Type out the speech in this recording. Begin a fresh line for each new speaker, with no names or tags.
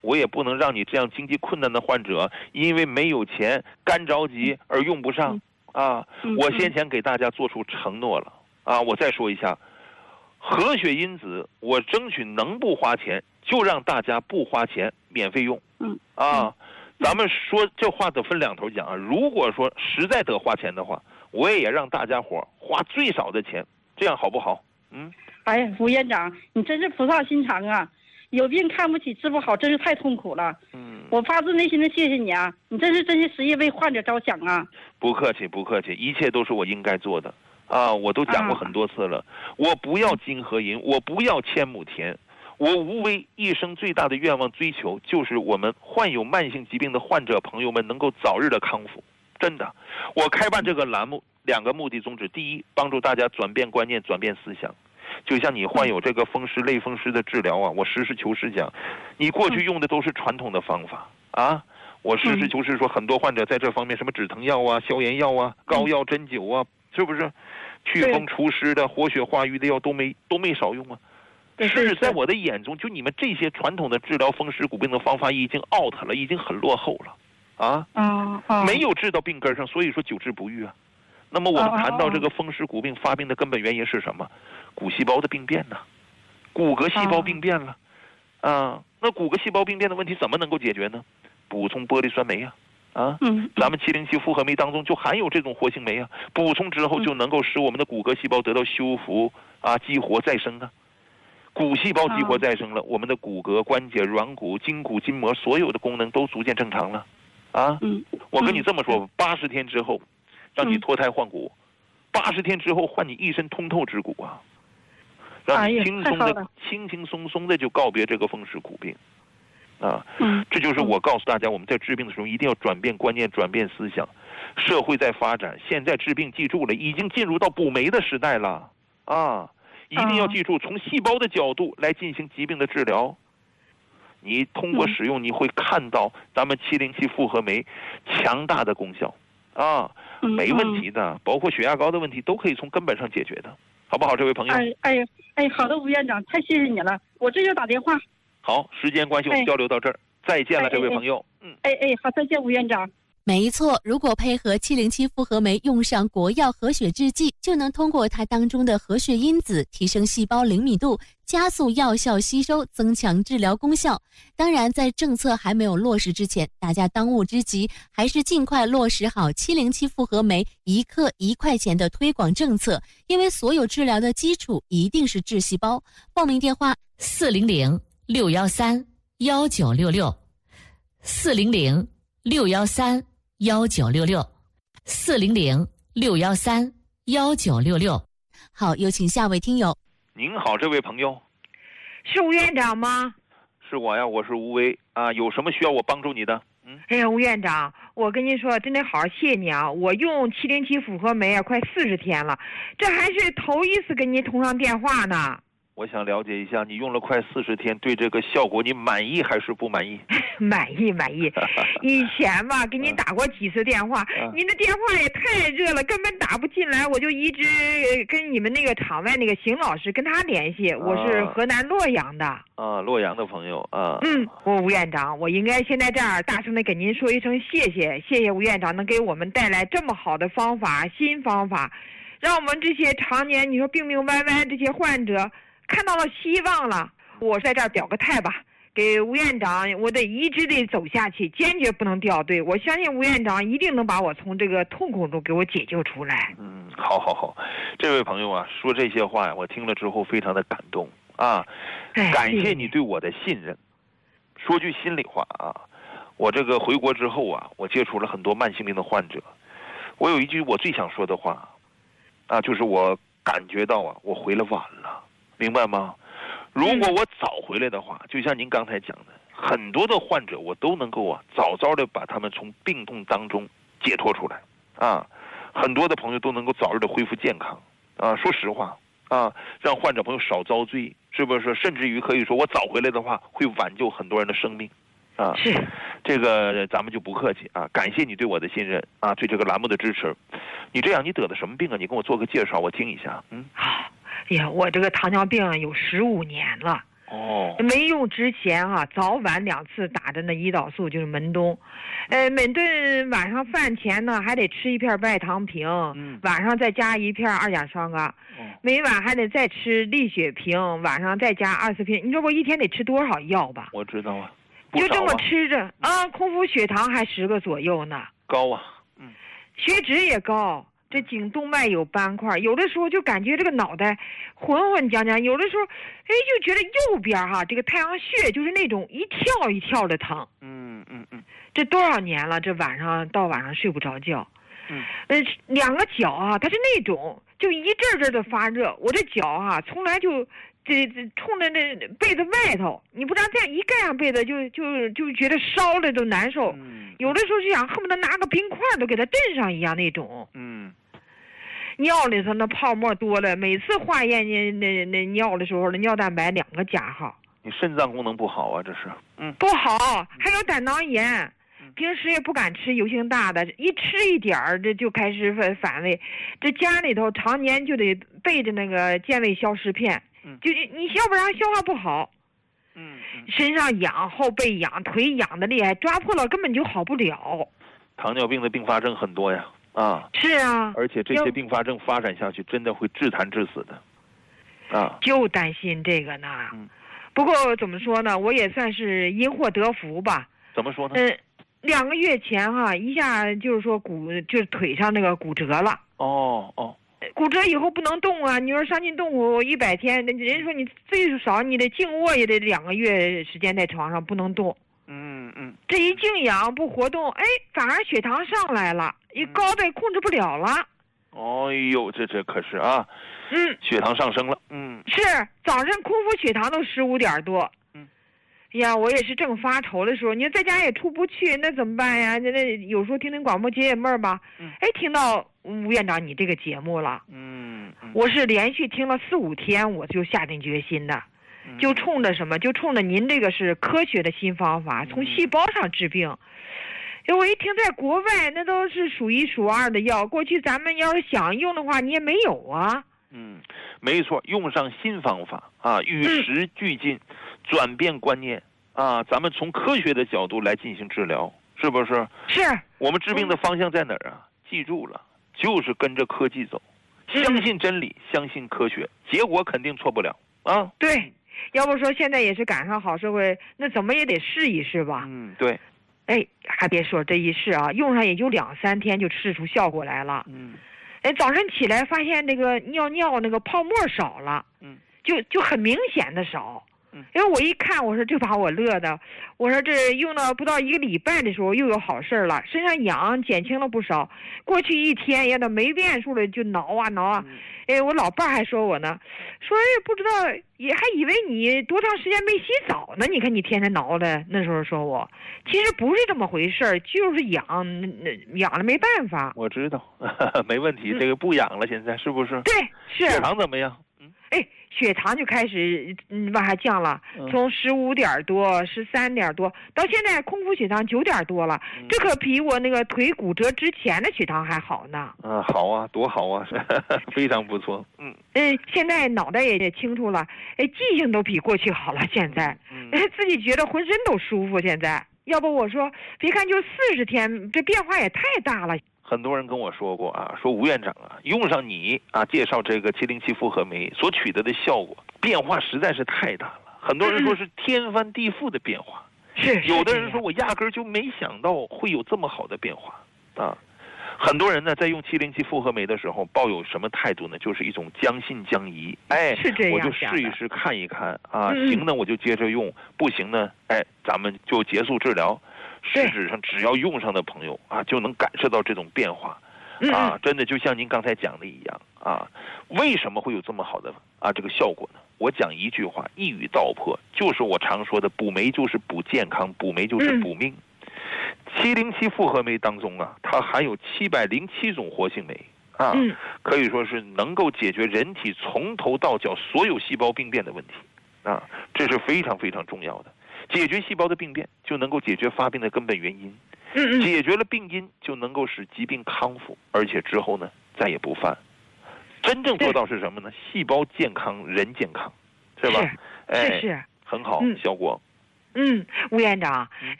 我也不能让你这样经济困难的患者因为没有钱干着急而用不上啊！我先前给大家做出承诺了啊！我再说一下，和血因子我争取能不花钱就让大家不花钱免费用啊！咱们说这话得分两头讲啊！如果说实在得花钱的话，我也让大家伙花最少的钱，这样好不好？
哎呀，吴院长，你真是菩萨心肠啊！有病看不起，治不好，真是太痛苦了。我发自内心的谢谢你啊！你真是真心实意为患者着想啊！
不客气，不客气，一切都是我应该做的啊！我都讲过很多次了，我不要金和银，我不要千亩田，我无为一生最大的愿望追求就是我们患有慢性疾病的患者朋友们能够早日的康复。真的，我开办这个栏目两个目的宗旨：第一，帮助大家转变观念，转变思想。就像你患有这个风湿类风湿的治疗啊，我实事求是讲，你过去用的都是传统的方法啊。我实事求是说，很多患者在这方面什么止疼药啊、消炎药啊、膏药针灸啊，是不是？祛风除湿的、活血化瘀的药都没少用啊。是在我的眼中，就你们这些传统的治疗风湿骨病的方法已经 out 了，已经很落后了啊。没有治到病根上，所以说久治不愈啊。那么我们谈到这个风湿骨病发病的根本原因是什么？骨细胞的病变呢？骨骼细胞病变了啊。那骨骼细胞病变的问题怎么能够解决呢？补充玻璃酸酶啊。咱们707复合酶当中就含有这种活性酶啊，补充之后就能够使我们的骨骼细胞得到修复啊，激活再生啊。骨细胞激活再生了，我们的骨骼、关节、软骨、筋骨、筋膜所有的功能都逐渐正常了啊。我跟你这么说，80天之后让你脱胎换骨，80天之后换你一身通透之骨啊，让你轻轻松松的就告别这个风湿骨病啊。这就是我告诉大家，我们在治病的时候一定要转变观念，转变思想。社会在发展，现在治病记住了，已经进入到补酶的时代了啊！一定要记住，从细胞的角度来进行疾病的治疗。你通过使用，你会看到咱们707复合酶强大的功效啊，没问题的，包括血压高的问题都可以从根本上解决的，好不好，这位朋友？
好的，吴院长，太谢谢你了，我这就打电话。
好，时间关系我们交流到这儿，再见了，这位朋友。
好，再见，吴院长。
没错，如果配合707复合酶用上国药和血制剂，就能通过它当中的和血因子提升细胞灵敏度，加速药效吸收，增强治疗功效。当然，在政策还没有落实之前，大家当务之急还是尽快落实好707复合酶1克1块钱的推广政策，因为所有治疗的基础一定是致细胞。报名电话400-613-1966，400-613-1966。好，有请下位听友。
您好，这位朋友，
是吴院长吗？
是我呀，我是吴为啊，有什么需要我帮助你的？
哎呀，吴院长，我跟您说，真的好谢你啊！我用707复合酶快40天了，这还是头一次跟您通上电话呢。
我想了解一下，你用了快40天，对这个效果你满意还是不满意？
满意。以前吧，给您打过几次电话，您的电话也太热了，根本打不进来，我就一直跟你们那个场外那个邢老师跟他联系。我是河南洛阳的。
洛阳的朋友啊。
吴院长，我应该先在这儿大声的给您说一声谢谢，谢谢吴院长能给我们带来这么好的方法，新方法，让我们这些常年你说病病歪歪这些患者看到了希望了。我在这儿表个态吧，给吴院长，我得一直得走下去，坚决不能掉队。我相信吴院长一定能把我从这个痛苦中给我解救出来。
好，这位朋友啊，说这些话呀，我听了之后非常的感动啊，感谢你对我的信任。说句心里话啊，我这个回国之后啊，我接触了很多慢性病的患者，我有一句我最想说的话啊，就是我感觉到啊，我回来晚了。明白吗？如果我早回来的话，就像您刚才讲的，很多的患者我都能够早早的把他们从病痛当中解脱出来啊，很多的朋友都能够早日的恢复健康啊。说实话啊，让患者朋友少遭罪，是不是？甚至于可以说，我早回来的话，会挽救很多人的生命啊。
是，
这个咱们就不客气啊，感谢你对我的信任啊，对这个栏目的支持。你这样，你得的什么病啊？你跟我做个介绍，我听一下。
哎呀，我这个糖尿病有15年了。 没用之前早晚2次打的那胰岛素就是门冬，每顿晚上饭前呢还得吃1片外糖平，晚上再加1片2甲双胍，每晚还得再吃利血平，晚上再加24片。你说我一天得吃多少药吧？
我知道啊，
就这么吃着空腹血糖还10个左右呢，
高啊，
血脂也高。这颈动脉有斑块，有的时候就感觉这个脑袋浑浑浆浆，有的时候就觉得右边这个太阳穴就是那种一跳一跳的疼。这多少年了，这晚上睡不着觉。2个脚它是那种就一阵阵的发热，我这脚从来就这冲着那被子外头，你不知道这样一盖上被子就觉得烧的都难受。有的时候就想恨不得拿个冰块都给它炖上一样那种。尿里头那泡沫多了，每次化验那尿的时候，那尿蛋白2个加号。
你肾脏功能不好啊，这是。
不好，还有胆囊炎。平时也不敢吃油性大的，一吃一点儿这就开始反胃。这家里头常年就得备着那个健胃消食片，就你要不然消化不好。身上痒，后背痒，腿痒的厉害，抓破了根本就好不了。
糖尿病的并发症很多呀。
是啊，
而且这些并发症发展下去，真的会致残致死的。
就担心这个呢。不过怎么说呢，我也算是因祸得福吧。
怎么说呢
？2个月前一下就是说就是腿上那个骨折了。骨折以后不能动啊！你说伤筋动骨100天，人说你最少你得静卧也得2个月时间在床上不能动。这一静养不活动，反而血糖上来了，一高的控制不了了。
哎呦，这可是血糖上升了。
是早上空腹血糖都15点多。呀，我也是正发愁的时候，你在家也出不去，那怎么办呀？那有时候听听广播解解闷儿吧。听到吴院长你这个节目了。我是连续听了4、5天，我就下定决心的，就冲着什么？就冲着您这个是科学的新方法，从细胞上治病。我一听在国外那都是数1数2的药，过去咱们要是想用的话，你也没有啊。
没错，用上新方法与时俱进，转变观念咱们从科学的角度来进行治疗，是不是？
是。
我们治病的方向在哪儿啊？记住了，就是跟着科技走，相信真理，相信科学，结果肯定错不了
对，要不说现在也是赶上好社会，那怎么也得试一试吧。
对。
还别说这一试用上也就2、3天就试出效果来了。早上起来发现那个尿那个泡沫少了。就很明显的少。因为我一看，我说这把我乐的，我说这用了不到1个礼拜的时候又有好事了，身上痒减轻了不少。过去1天也都没变数了，就挠啊。我老伴还说我呢，说不知道也还以为你多长时间没洗澡呢。你看你天天挠的，那时候说我，其实不是这么回事，就是痒了没办法。
我知道，没问题，这个不痒了，现在是不是？
对，是。
血糖怎么样？
血糖就开始往下降了，从15点多、13点多，到现在空腹血糖9点多了，这可比我那个腿骨折之前的血糖还好呢。
好啊，多好啊，非常不错。
现在脑袋也清楚了，记性都比过去好了。现在，自己觉得浑身都舒服。现在，要不我说，别看就40天，这变化也太大了。
很多人跟我说过说吴院长用上你介绍这个707复合酶所取得的效果变化实在是太大了，很多人说是天翻地覆的变化。有的人说我压根就没想到会有这么好的变化很多人呢在用707复合酶的时候抱有什么态度呢？就是一种将信将疑。
是这样，
我就试一试看一看行呢我就接着用，不行呢咱们就结束治疗。实质上只要用上的朋友就能感受到这种变化真的就像您刚才讲的一样为什么会有这么好的这个效果呢？我讲一句话，一语道破，就是我常说的补酶就是补健康，补酶就是补命。707复合酶当中它含有707种活性酶可以说是能够解决人体从头到脚所有细胞病变的问题这是非常非常重要的。解决细胞的病变，就能够解决发病的根本原因。解决了病因，就能够使疾病康复，而且之后呢再也不犯。真正做到是什么呢？细胞健康，人健康，是吧？
是。
很好，效果。
吴院长，